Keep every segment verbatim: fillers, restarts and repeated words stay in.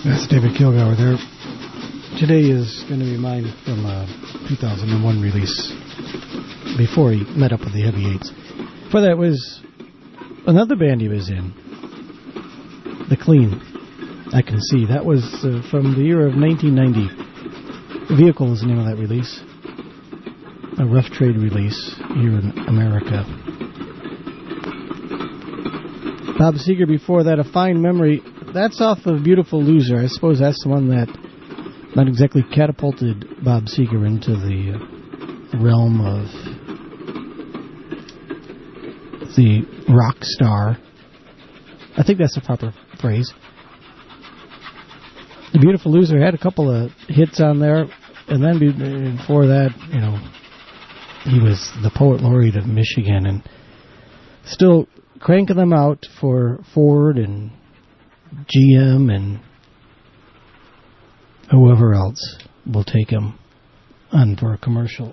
That's David Kilgour there. Today is going to be mine from a two thousand one release before he met up with the Heavy Eights. For that was another band he was in, The Clean. I Can See. That was uh, from the year of nineteen ninety. Vehicle is the name of that release. A rough trade release here in America. Bob Seger before that, A Fine Memory. That's off of Beautiful Loser. I suppose that's the one that not exactly catapulted Bob Seger into the uh, realm of the rock star. I think that's the proper phrase. The Beautiful Loser had a couple of hits on there, and then before that, you know, he was the Poet Laureate of Michigan, and still cranking them out for Ford and G M and whoever else will take him on for a commercial.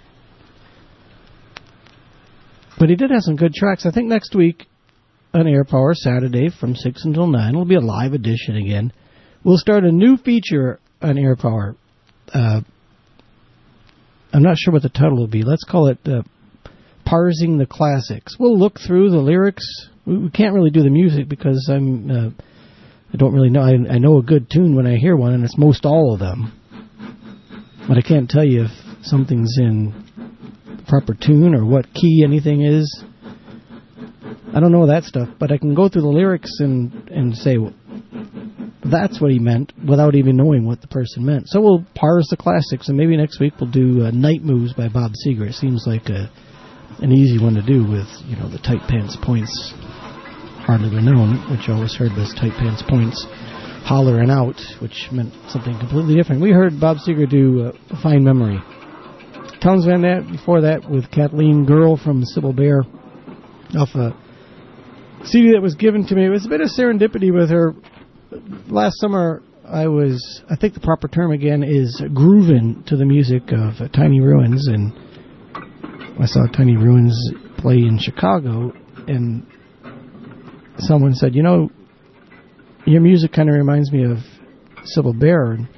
But he did have some good tracks. I think next week on Air Power, Saturday from six until nine, it'll be a live edition again. We'll start a new feature on Air Power. Uh, I'm not sure what the title will be. Let's call it uh, Parsing the Classics. We'll look through the lyrics. We, we can't really do the music because I'm... Uh, I don't really know. I, I know a good tune when I hear one, and it's most all of them. But I can't tell you if something's in proper tune or what key anything is. I don't know that stuff, but I can go through the lyrics and, and say, well, that's what he meant without even knowing what the person meant. So we'll parse the classics, and maybe next week we'll do uh, Night Moves by Bob Seger. It seems like a, an easy one to do with, you know, the Tight Pants Points. Hardly Renowned, which you always heard was Tight Pants Points hollering out, which meant something completely different. We heard Bob Seger do uh, A Fine Memory. Townes Van Zandt before that with Kathleen Girl from Sybil Bear off a C D that was given to me. It was a bit of serendipity with her. Last summer I was, I think the proper term again is grooving to the music of uh, Tiny Ruins, and I saw Tiny Ruins play in Chicago, and someone said, you know, your music kind of reminds me of Sybil Bear. And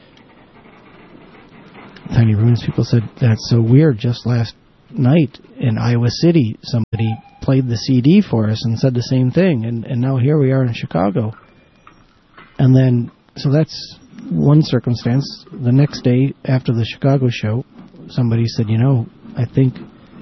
Tiny Ruins people said, that's so weird. Just last night in Iowa City, somebody played the C D for us and said the same thing. And, and now here we are in Chicago. And then, so that's one circumstance. The next day after the Chicago show, somebody said, you know, I think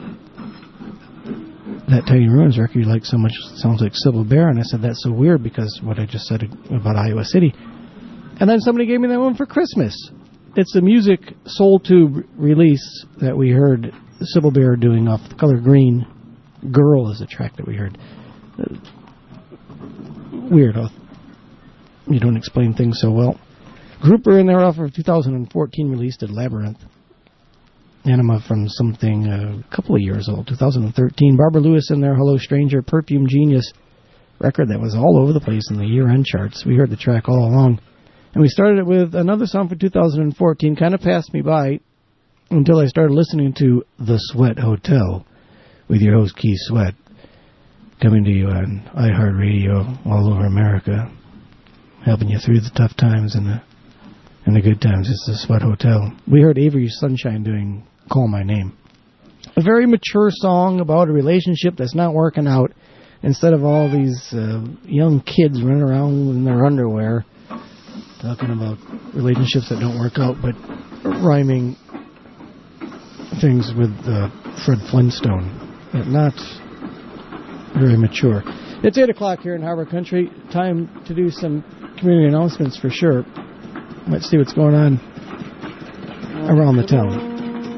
that Tiny Ruins record you like so much sounds like Sybil Bear. And I said, that's so weird because what I just said about Iowa City. And then somebody gave me that one for Christmas. It's a music Soul Tube release that we heard Sybil Bear doing off The Color Green. Girl is the track that we heard. Uh, weird, huh? You don't explain things so well. Grouper in there off of two thousand fourteen released at Labyrinth. Anima from something uh, a couple of years old, two thousand thirteen. Barbara Lewis in there, Hello Stranger, Perfume Genius, record that was all over the place in the year-end charts. We heard the track all along. And we started it with another song for two thousand fourteen, kind of passed me by until I started listening to The Sweat Hotel with your host Keith Sweat, coming to you on iHeartRadio all over America, helping you through the tough times and the and the good times. It's The Sweat Hotel. We heard Avery Sunshine doing Call My Name. A very mature song about a relationship that's not working out, instead of all these uh, young kids running around in their underwear talking about relationships that don't work out, but rhyming things with uh, Fred Flintstone. Not very mature. It's eight o'clock here in Harbor Country. Time to do some community announcements for sure. Let's see what's going on around the town.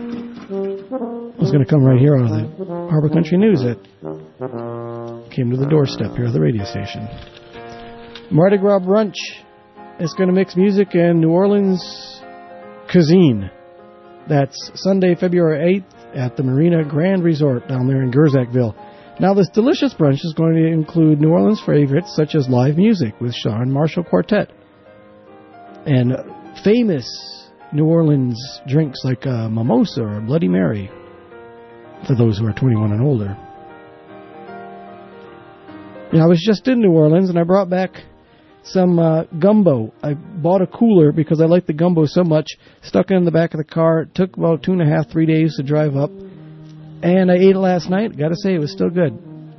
I was going to come right here out of the Harbor Country News that came to the doorstep here at the radio station. Mardi Gras Brunch is going to mix music in New Orleans cuisine. That's Sunday, February eighth at the Marina Grand Resort down there in Gerzacville. Now, this delicious brunch is going to include New Orleans favorites such as live music with Sean Marshall Quartet and famous New Orleans drinks like a mimosa or a Bloody Mary for those who are twenty-one and older. You know, I was just in New Orleans and I brought back some uh, gumbo. I bought a cooler because I like the gumbo so much. Stuck it in the back of the car. It took about two and a half, three days to drive up. And I ate it last night. Got to say, it was still good.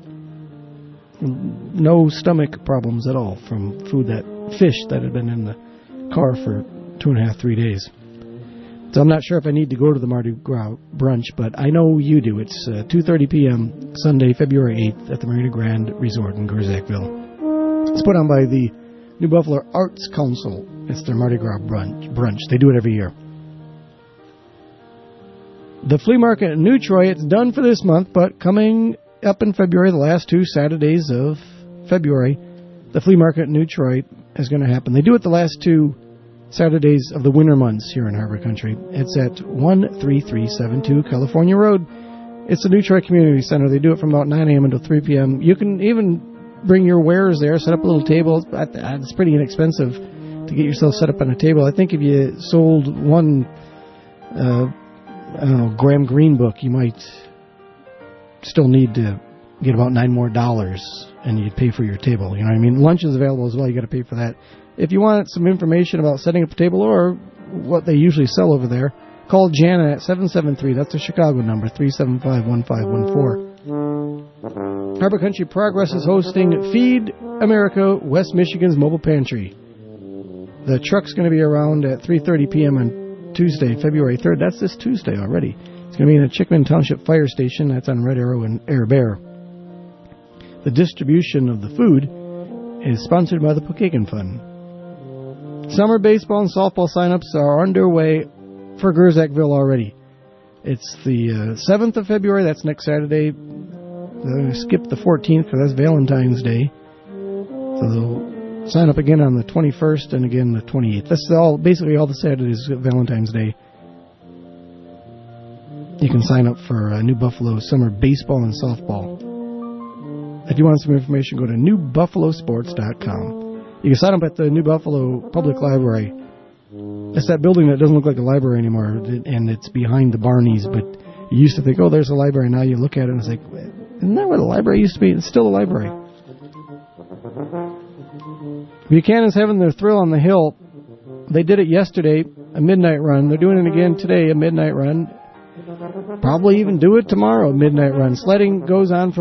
No stomach problems at all from food that fish that had been in the car for two and a half, three days. So I'm not sure if I need to go to the Mardi Gras brunch, but I know you do. It's uh, two thirty p.m. Sunday, February eighth at the Marina Grand Resort in Gerzackville. It's put on by the New Buffalo Arts Council. It's their Mardi Gras brunch. brunch. They do it every year. The flea market in New Troy, it's done for this month, but coming up in February, the last two Saturdays of February, the flea market in New Troy is going to happen. They do it the last two Saturdays of the winter months here in Harbor Country. It's at one three three seven two California Road. It's the New Troy Community Center. They do it from about nine a.m. until three p.m. You can even bring your wares there, set up a little table. It's pretty inexpensive to get yourself set up on a table. I think if you sold one, uh, I don't know, Graham Greene book, you might still need to get about nine more dollars, and you'd pay for your table. You know what I mean? Lunch is available as well. You got to pay for that. If you want some information about setting up a table or what they usually sell over there, call Jana at seven seven three, that's the Chicago number, three seven five, one five one four. Harbor Country Progress is hosting Feed America West Michigan's Mobile Pantry. The truck's going to be around at three thirty p.m. on Tuesday, February third. That's this Tuesday already. It's going to be in the Chickman Township Fire Station. That's on Red Arrow and Air Bear. The distribution of the food is sponsored by the Pokagon Fund. Summer baseball and softball signups are underway for Gerzackville already. It's the uh, seventh of February. That's next Saturday. Uh, skip the fourteenth because that's Valentine's Day. So they'll sign up again on the twenty-first and again the twenty-eighth. That's all, basically all the Saturdays of Valentine's Day. You can sign up for uh, New Buffalo summer baseball and softball. If you want some information, go to new buffalo sports dot com. You can sign up at the New Buffalo Public Library. It's that building that doesn't look like a library anymore, and it's behind the Barneys, but you used to think, oh, there's a library. Now you look at it and it's like, isn't that where the library used to be? It's still a library. Buchanan's having their Thrill on the Hill. They did it yesterday, a midnight run. They're doing it again today, a midnight run. Probably even do it tomorrow, a midnight run. Sledding goes on from